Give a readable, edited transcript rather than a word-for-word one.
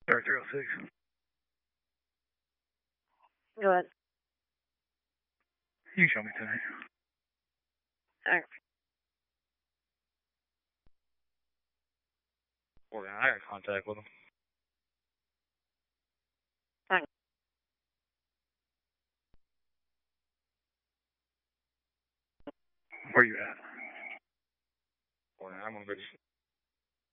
Start 306. Go ahead. You can show me tonight. All right. Well, I got contact with him. Fine. Where you at? Well, I'm gonna go